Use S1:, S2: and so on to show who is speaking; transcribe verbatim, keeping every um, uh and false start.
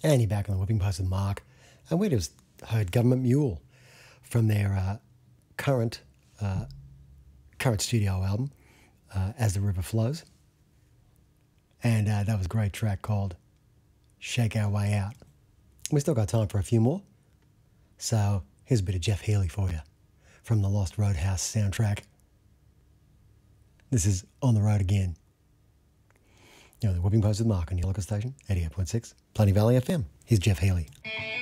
S1: And you're back on the Whipping Post with Mark. And we just heard Government Mule from their uh, current uh, current studio album, uh, As the River Flows. And uh, that was a great track called Shake Our Way Out. We still got time for a few more. So here's a bit of Jeff Healey for you from the Lost Roadhouse soundtrack. This is On the Road Again. You know, the Whipping Post with Mark on your local station, eighty-eight point six, Plenty Valley F M. Here's Jeff Healey.